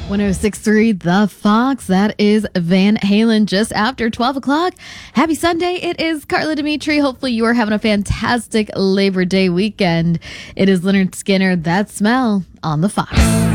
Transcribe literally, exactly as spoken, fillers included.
one oh six point three The Fox. That is Van Halen just after twelve o'clock. Happy Sunday. It is Carla Dimitri. Hopefully you are having a fantastic Labor Day weekend. It is Leonard Skinner, That Smell on The Fox.